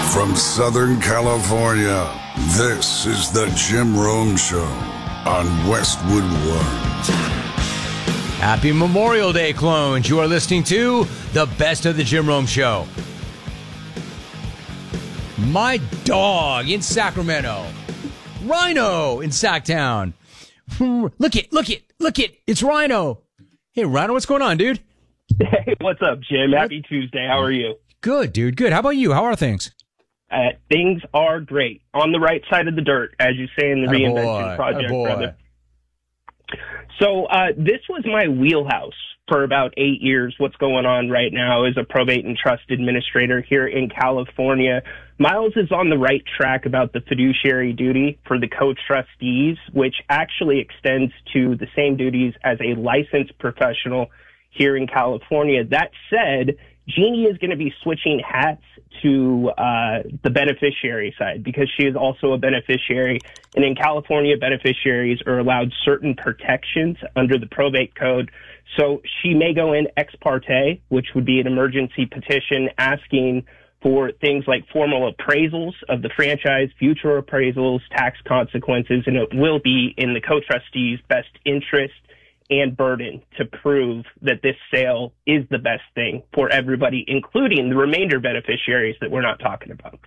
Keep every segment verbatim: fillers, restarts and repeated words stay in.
From Southern California, this is the Jim Rome Show on Westwood One. Happy Memorial Day, clones. You are listening to the best of the Jim Rome Show. My dog in Sacramento. Rhino in Sacktown. Look it, look it, look it. It's Rhino. Hey, Rhino, what's going on, dude? Hey, what's up, Jim? Happy Tuesday. How are you? Good, dude. Good. How about you? How are things? Uh, things are great. On the right side of the dirt, as you say in the Attaboy. Reinvention Project, Attaboy. brother. So uh, this was my wheelhouse for about eight years. What's going on right now as a probate and trust administrator here in California. Miles is on the right track about the fiduciary duty for the co-trustees, which actually extends to the same duties as a licensed professional here in California. That said, Jeannie is going to be switching hats to uh, the beneficiary side because she is also a beneficiary. And in California, beneficiaries are allowed certain protections under the probate code. So she may go in ex parte, which would be an emergency petition asking for things like formal appraisals of the franchise, future appraisals, tax consequences, and it will be in the co-trustees' best interest and burden to prove that this sale is the best thing for everybody, including the remainder beneficiaries that we're not talking about.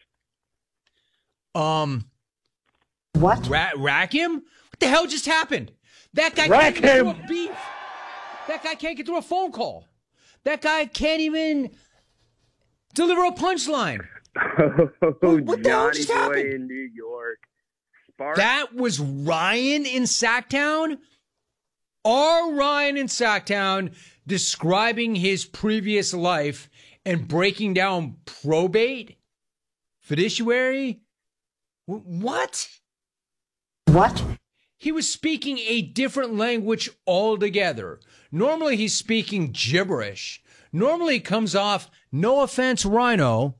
Um, What? Ra- rack him? What the hell just happened? That guy Rack can't get him. through a beef. That guy can't get through a phone call. That guy can't even deliver a punchline. Oh, What the hell Johnny just boy happened? in New York. Spark. That was Ryan in Sacktown? Our Ryan in Sacktown describing his previous life and breaking down probate? Fiduciary? W- What? What? He was speaking a different language altogether. Normally he's speaking gibberish. Normally it comes off, no offense, Rhino,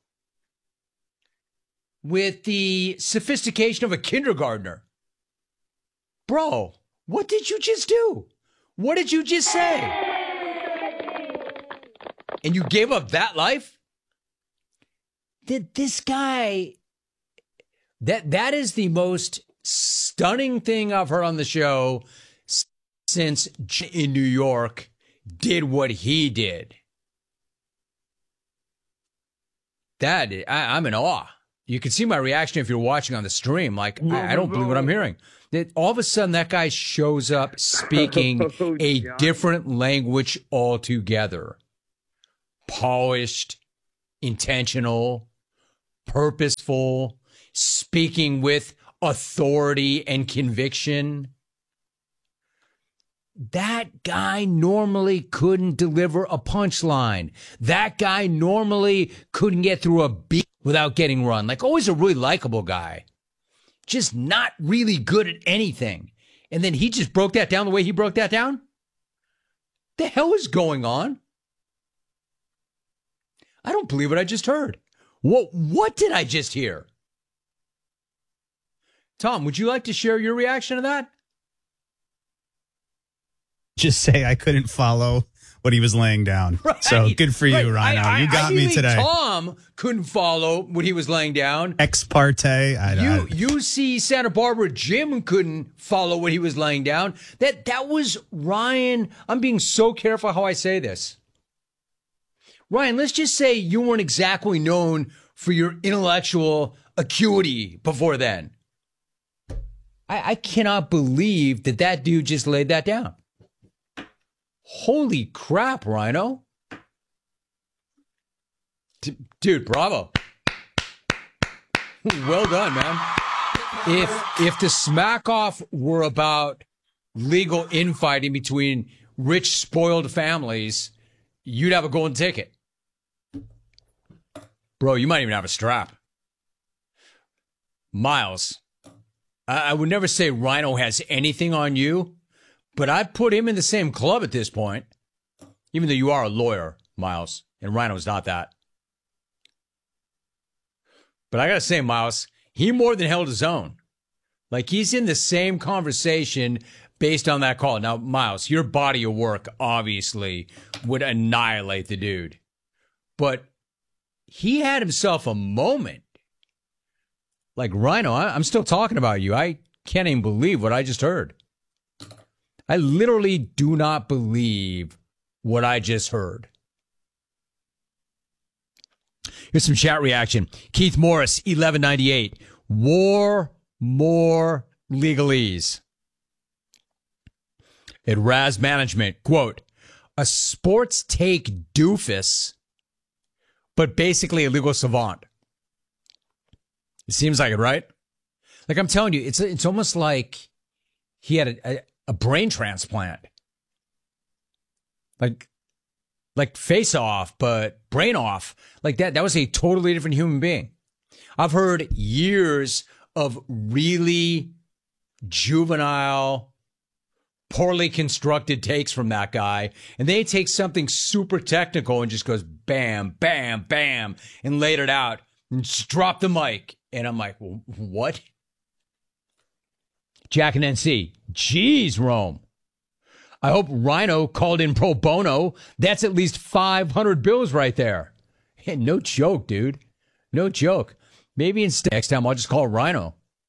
with the sophistication of a kindergartner. Bro, what did you just do? What did you just say? And you gave up that life? Did this guy, that that is the most stunning thing I've heard on the show since J- in New York did what he did. That, I, I'm in awe. You can see my reaction if you're watching on the stream. Like, I, I don't believe what I'm hearing. That all of a sudden that guy shows up speaking Oh, a Johnny. different language altogether. Polished, intentional, purposeful, speaking with authority and conviction. That guy normally couldn't deliver a punchline. That guy normally couldn't get through a beat without getting run. Like, always a really likable guy. Just not really good at anything. And then he just broke that down the way he broke that down? The hell is going on? I don't believe what I just heard. What, what did I just hear? Tom, would you like to share your reaction to that? Just say I couldn't follow what he was laying down. Right, So good for you, right. Rhino. I, I, you got I me think today. Tom couldn't follow what he was laying down. Ex parte. I, You I, you see Santa Barbara Jim couldn't follow what he was laying down. That that was Ryan. I'm being so careful how I say this. Ryan, let's just say you weren't exactly known for your intellectual acuity before then. I, I cannot believe that that dude just laid that down. Holy crap, Rhino. D- dude, bravo. Well done, man. If if the smack off were about legal infighting between rich, spoiled families, you'd have a golden ticket. Bro, you might even have a strap. Miles, I, I would never say Rhino has anything on you, but I'd put him in the same club at this point, even though you are a lawyer, Miles, and Rhino's not that. But I got to say, Miles, he more than held his own. Like, he's in the same conversation based on that call. Now, Miles, your body of work obviously would annihilate the dude. But he had himself a moment. Like, Rhino, I, I'm still talking about you. I can't even believe what I just heard. I literally do not believe what I just heard. Here's some chat reaction. Keith Morris, eleven ninety-eight. War, more legalese. At Raz Management, quote, a sports take doofus, but basically a legal savant. It seems like it, right? Like, I'm telling you, it's it's almost like he had a, a, a brain transplant. Like, like face off, but brain off. Like that, that was a totally different human being. I've heard years of really juvenile, poorly constructed takes from that guy, and they take something super technical and just goes bam, bam, bam, and laid it out and just drop the mic. And I'm like, what? Jack and N C, geez, Rome. I hope Rhino called in pro bono. That's at least five hundred bills right there. Hey, no joke, dude. No joke. Maybe instead next time I'll just call Rhino.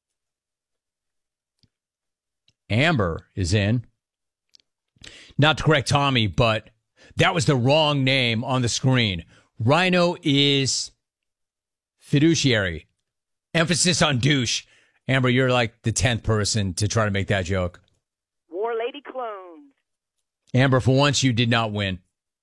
Amber is in. Not to correct Tommy, but that was the wrong name on the screen. Rhino is fiduciary. Emphasis on douche. Amber, you're like the tenth person to try to make that joke. War Lady clones. Amber, for once, you did not win.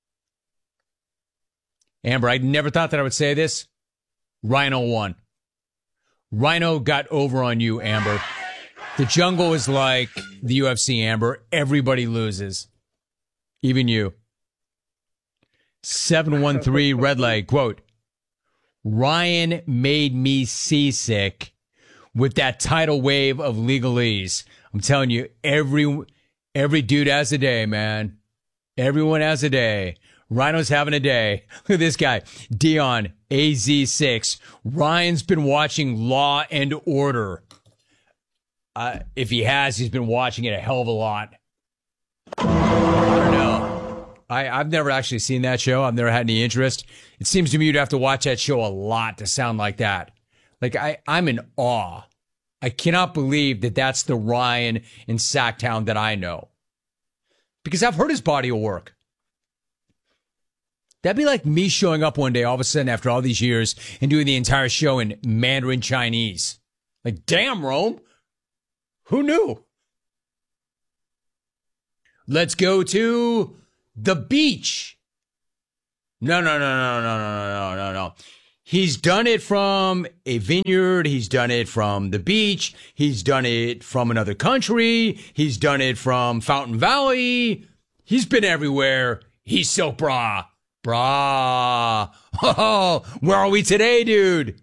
Amber, I never thought that I would say this. Rhino won. Rhino got over on you, Amber. The jungle is like the U F C, Amber. Everybody loses. Even you. seven one three Red Leg, quote, Ryan made me seasick with that tidal wave of legalese. I'm telling you, every every dude has a day, man. Everyone has a day. Rhino's having a day. Look at this guy, Dion, A Z six. Ryan's been watching Law and Order. Uh, if he has, he's been watching it a hell of a lot. I don't know. I, I've never actually seen that show. I've never had any interest. It seems to me you'd have to watch that show a lot to sound like that. Like, I, I'm in awe. I cannot believe that that's the Ryan in Sacktown that I know. Because I've heard his body of work. That'd be like me showing up one day all of a sudden after all these years and doing the entire show in Mandarin Chinese. Like, damn, Rome. Who knew? Let's go to the beach. No, no, no, no, no, no, no, no, no. He's done it from a vineyard. He's done it from the beach. He's done it from another country. He's done it from Fountain Valley. He's been everywhere. He's so brah. Brah. Oh, where are we today, dude?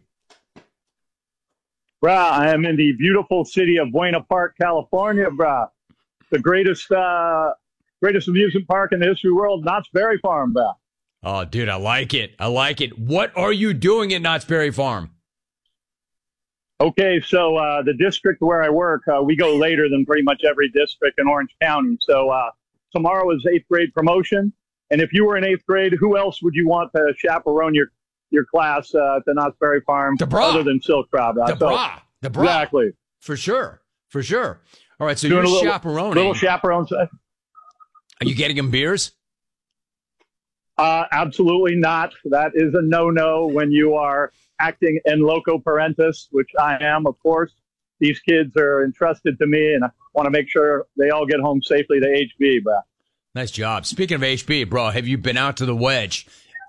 Brah, I am in the beautiful city of Buena Park, California, brah. The greatest uh, greatest amusement park in the history of the world, Knott's Berry Farm, brah. Oh, dude, I like it. I like it. What are you doing at Knott's Berry Farm? Okay, so uh, the district where I work, uh, we go later than pretty much every district in Orange County. So uh, tomorrow is eighth grade promotion. And if you were in eighth grade, who else would you want to chaperone your your class uh, at the Knott's Berry Farm other than Silk Crowd? The bra. So, the bra. Exactly. For sure. For sure. All right, so Doing you're a little, chaperoning. Little chaperone. Are you getting him beers? Uh, absolutely not. That is a no-no when you are acting in loco parentis, which I am, of course. These kids are entrusted to me, and I want to make sure they all get home safely to H B. But nice job. Speaking of H B, bro, have you been out to the Wedge?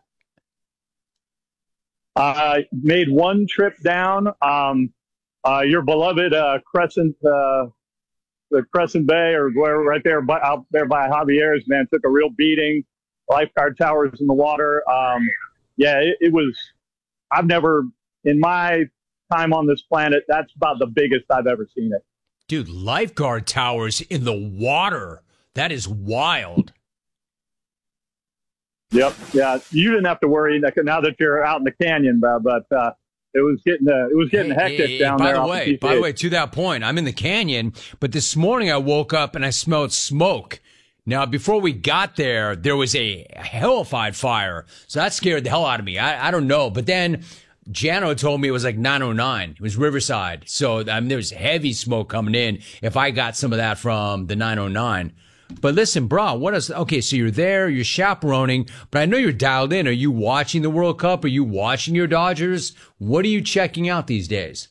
I made one trip down. Um, uh, your beloved uh, Crescent, uh, the Crescent Bay, or where right there, by, out there by Javier's, man, took a real beating. Lifeguard towers in the water. Um, yeah, it, it was. I've never, in my time on this planet, that's about the biggest I've ever seen it. Dude, lifeguard towers in the water. That is wild. Yep. Yeah. You didn't have to worry now that you're out in the canyon, but, but uh, it was getting uh, it was getting hey, hectic hey, down by there. The off way, the by the way, to that point, I'm in the canyon, but this morning I woke up and I smelled smoke Now, before we got there, there was a hellified fire. So that scared the hell out of me. I, I don't know. But then Jano told me it was like nine oh nine. It was Riverside. So, I mean, there was heavy smoke coming in if I got some of that from the nine oh nine. But listen, bro, what is, okay, so you're there, you're chaperoning, but I know you're dialed in. Are you watching the World Cup? Are you watching your Dodgers? What are you checking out these days?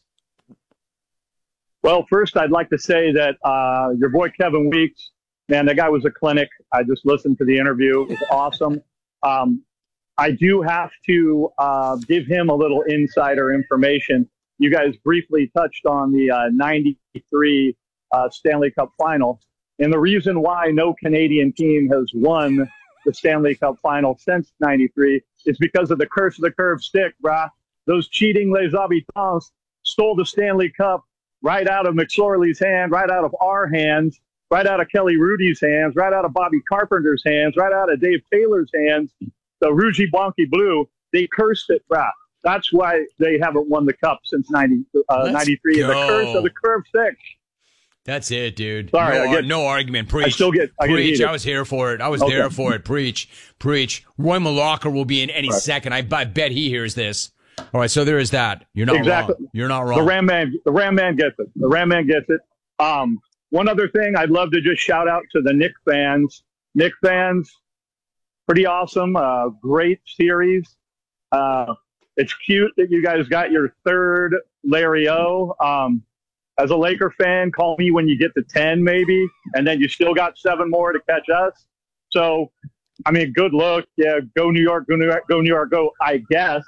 Well, first, I'd like to say that uh, your boy Kevin Weeks, man, that guy was a clinic. I just listened to the interview. It was awesome. Um, I do have to uh, give him a little insider information. You guys briefly touched on the uh, ninety-three uh, Stanley Cup final. And the reason why no Canadian team has won the Stanley Cup final since ninety-three is because of the curse of the curved stick, brah. Those cheating Les Habitants stole the Stanley Cup right out of McSorley's hand, right out of our hands, right out of Kelly Rudy's hands, right out of Bobby Carpenter's hands, right out of Dave Taylor's hands. The Rougie Blanky Blue, they cursed it, brah. That's why they haven't won the cup since ninety, uh, ninety-three. The curse of the curved stick. That's it, dude. Sorry, no, I get, no argument. Preach. I still get. I Preach. get I was here for it. I was okay. there for it. Preach. Preach. Roy Malacca will be in any right. second. I, I bet he hears this. All right, so there is that. You're not exactly. wrong. You're not wrong. The Ram Man. The Ram Man gets it. The Ram Man gets it. Um, one other thing, I'd love to just shout out to the Knick fans. Knick fans, pretty awesome. Uh, great series. Uh, it's cute that you guys got your third Larry O. Um, As a Laker fan, call me when you get to ten, maybe, and then you still got seven more to catch us. So, I mean, good look. Yeah, go New York, go New York, go New York, go, I guess.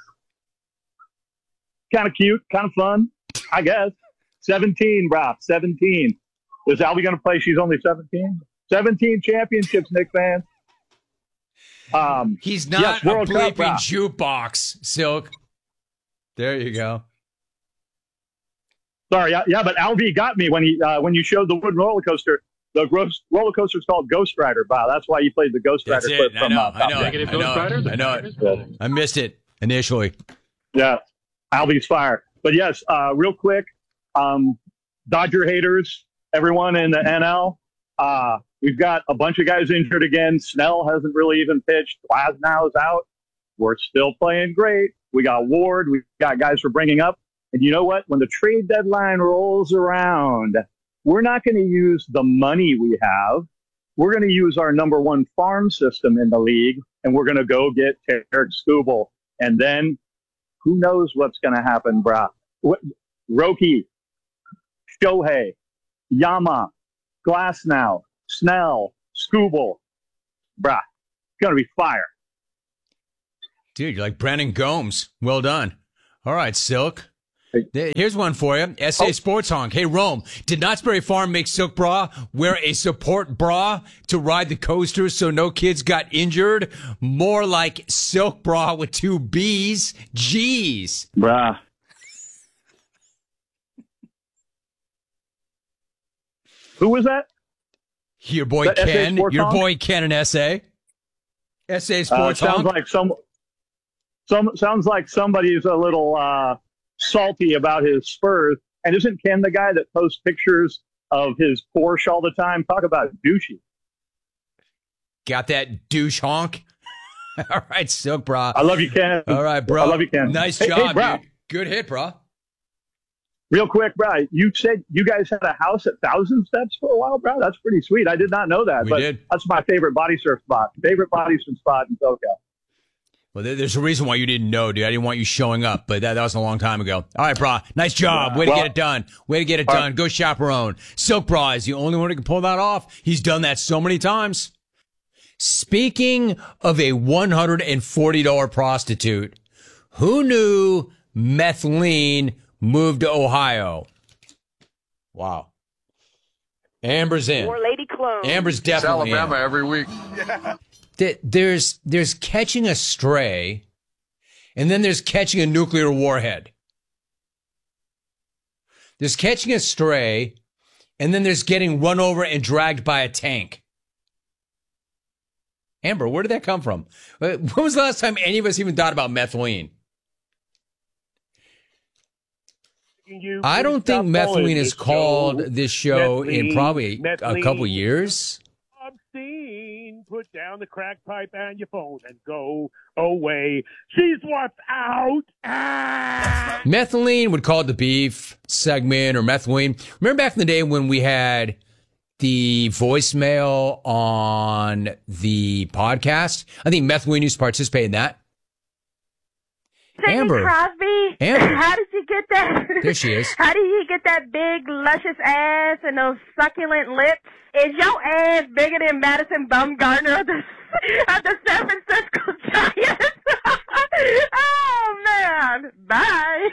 Kind of cute, kind of fun, I guess. seventeen, bro, seventeen. Is Albie going to play? She's only seventeen? seventeen championships, Knick fans. Um, He's not yes, a World Cup, bleeping bro. jukebox, Silk. There you go. Sorry, yeah, yeah, but Alvy got me when he uh, when you showed the wooden roller coaster. The gross roller coaster is called Ghost Rider. Wow, that's why you played the Ghost That's Rider it. clip I from know. uh, I know. Top I Gun. know. I know it. I know it. I missed it initially. Yeah, Alvy's fire. But yes, uh, real quick, um, Dodger haters, everyone in the N L. Uh, we've got a bunch of guys injured again. Snell hasn't really even pitched. Glasnow's out. We're still playing great. We got Ward. We got guys we're bringing up. And you know what? When the trade deadline rolls around, we're not going to use the money we have. We're going to use our number one farm system in the league, and we're going to go get Tarek Skubal. And then who knows what's going to happen, brah. Roki, Shohei, Yama, Glasnow, Snell, Skubal. Brah, it's going to be fire. Dude, you're like Brandon Gomes. Well done. All right, Silk. Here's one for you. S A Oh. Sports Honk. Hey, Rome, did Knott's Berry Farm make Silk Bra wear a support bra to ride the coaster so no kids got injured? More like Silk Bra with two B's. Jeez. Brah. Who was that? Your boy That S A Ken. Sports Your Honk? boy Ken and S A. S A Uh, Sports sounds Honk. like some, some sounds like somebody's a little uh, salty about his Spurs. And isn't Ken the guy that posts pictures of his Porsche all the time? Talk about douchey. Got that douche honk? All right, Silk Bra. I love you, Ken. All right, bro. I love you, Ken. Nice Hey, job, hey, bro. dude. Good hit, bro. Real quick, bro. You said you guys had a house at Thousand Steps for a while, bro. That's pretty sweet. I did not know that. We but did. That's my favorite body surf spot. Favorite body surf spot in SoCal. Well, there- there's a reason why you didn't know, dude. I didn't want you showing up, but that, that was a long time ago. All right, bro. Nice job. Way to Well- get it done. Way to get it All done. right. Go chaperone. Silk Bra is the only one who can pull that off. He's done that so many times. Speaking of a one hundred forty dollars prostitute, who knew Methylene moved to Ohio? Wow. Amber's in. More lady clones. Amber's definitely in. Alabama every week. Th- There's there's catching a stray, and then there's catching a nuclear warhead. There's catching a stray, and then there's getting run over and dragged by a tank. Amber, where did that come from? Uh, When was the last time any of us even thought about methylene? I don't think methylene is called this show in Methylene, probably a methylene. couple years. Christine, put down the crack pipe and your phone and go away. She's what's out. Ah! Methylene would call it the beef segment or methylene. Remember back in the day when we had the voicemail on the podcast? I think Methylene used to participate in that. Sidney Amber. Crosby. Amber. How did you get that? There she is. How did you get that big, luscious ass and those succulent lips? Is your ass bigger than Madison Bumgarner of the, of the San Francisco Giants? Oh, man. Bye.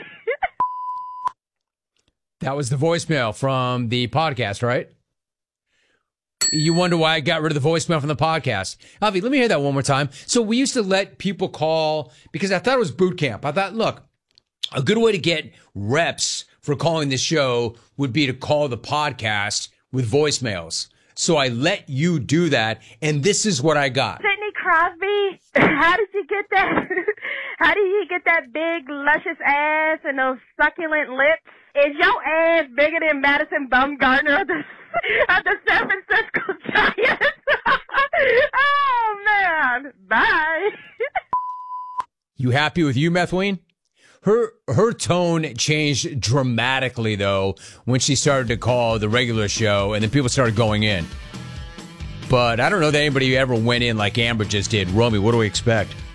That was the voicemail from the podcast, right? You wonder why I got rid of the voicemail from the podcast. Avi, let me hear that one more time. So we used to let people call because I thought it was boot camp. I thought, look, a good way to get reps for calling the show would be to call the podcast with voicemails. So I let you do that, and this is what I got. Sidney Crosby. How did you get that? How did you get that big, luscious ass and those succulent lips? Is your ass bigger than Madison Bumgarner of the, of the San Francisco Giants? Oh, man. Bye. You happy with you, Methylene? Her her tone changed dramatically, though, when she started to call the regular show, and then people started going in. But I don't know that anybody ever went in like Amber just did. Romy, what do we expect?